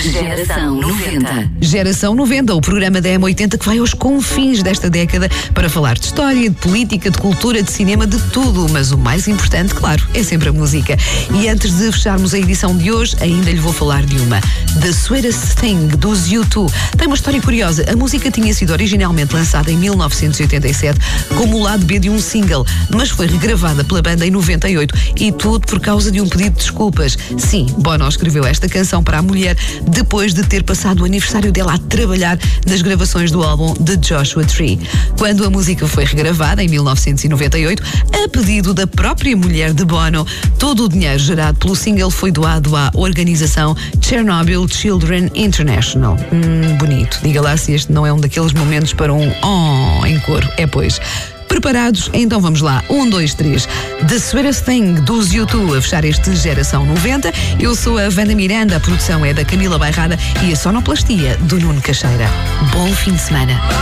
Geração 90. Geração 90, o programa da M80 que vai aos confins desta década para falar de história, de política, de cultura, de cinema, de tudo. Mas o mais importante, claro, é sempre a música. E antes de fecharmos a edição de hoje, ainda lhe vou falar de uma. The Sweetest Thing, dos U2. Tem uma história curiosa. A música tinha sido originalmente lançada em 1987 como o lado B de um single, mas foi regravada pela banda em 98 e tudo por causa de um pedido de desculpas. Sim, Bono escreveu esta canção para a mulher depois de ter passado o aniversário dela a trabalhar nas gravações do álbum The Joshua Tree. Quando a música foi regravada em 1998, a pedido da própria mulher de Bono, todo o dinheiro gerado pelo single foi doado à organização Chernobyl Children International. Bonito. Diga lá se este não é um daqueles momentos para um oh em coro. É pois. Preparados? Então vamos lá. 1, 2, 3. The Sweetest Thing, dos U2, a fechar este Geração 90. Eu sou a Wanda Miranda, a produção é da Camila Bairrada e a sonoplastia do Nuno Caixeira. Bom fim de semana.